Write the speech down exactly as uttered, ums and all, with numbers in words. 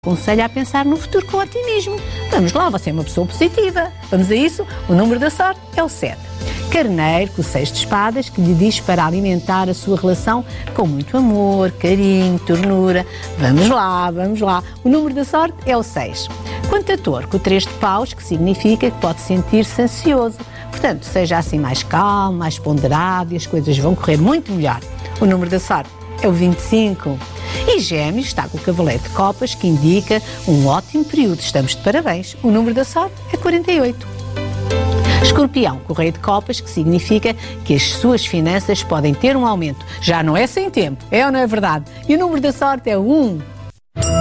Aconselho a pensar no futuro com otimismo. Vamos lá, você é uma pessoa positiva. Vamos a isso? O número da sorte é o sete. Carneiro, com o seis de espadas, que lhe diz para alimentar a sua relação com muito amor, carinho, ternura. Vamos lá, vamos lá. O número da sorte é o seis. Quanto a Touro, com o três de paus, que significa que pode sentir-se ansioso. Portanto, seja assim mais calmo, mais ponderado e as coisas vão correr muito melhor. O número da sorte é o vinte e cinco. E Gêmeos está com o cavaleiro de copas, que indica um ótimo período. Estamos de parabéns. O número da sorte é quarenta e oito. Escorpião, com o rei de copas, que significa que as suas finanças podem ter um aumento. Já não é sem tempo, é ou não é verdade? E o número da sorte é o um.